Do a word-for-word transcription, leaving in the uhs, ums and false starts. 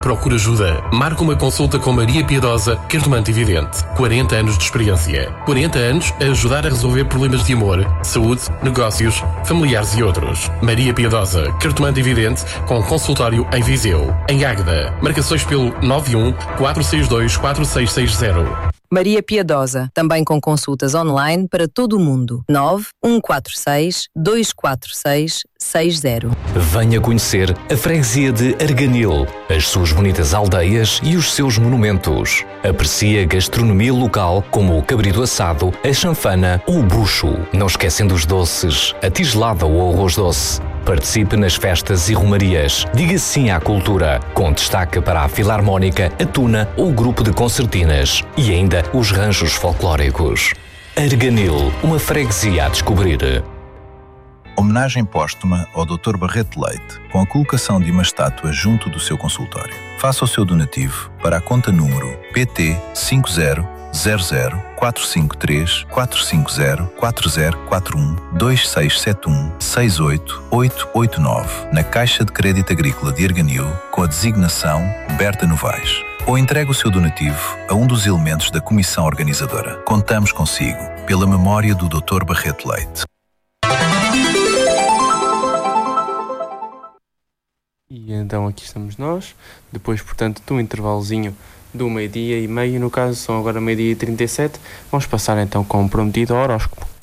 Procura ajuda. Marca uma consulta com Maria Piedosa, cartomante e vidente. quarenta anos de experiência. quarenta anos a ajudar a resolver problemas de amor, saúde, negócios, familiares e outros. Maria Piedosa, cartomante e vidente, com consultório em Viseu. Em Águeda. Marcações pelo nove um quatro seis dois quatro seis seis zero. Maria Piedosa, também com consultas online para todo o mundo. nove um quatro seis dois quatro seis seis zero. Venha conhecer a freguesia de Arganil, as suas bonitas aldeias e os seus monumentos. Aprecie a gastronomia local como o cabrito assado, a chanfana ou o bucho. Não esquecendo os doces, a tigelada ou o arroz doce. Participe nas festas e romarias. Diga sim à cultura, com destaque para a Filarmónica, a Tuna ou o grupo de concertinas. E ainda os ranchos folclóricos. Arganil, uma freguesia a descobrir. Homenagem póstuma ao doutor Barreto Leite, com a colocação de uma estátua junto do seu consultório. Faça o seu donativo para a conta número P T cinco zero zero zero quatro cinco três quatro cinco zero quatro zero quatro um dois seis sete um seis oito oito oito nove na Caixa de Crédito Agrícola de Arganil, com a designação Berta Novaes. Ou entregue o seu donativo a um dos elementos da comissão organizadora. Contamos consigo, pela memória do doutor Barreto Leite. E então aqui estamos nós, depois, portanto, de um intervalozinho do meio-dia e meio, no caso são agora meio-dia e trinta e sete, vamos passar então com o prometido horóscopo.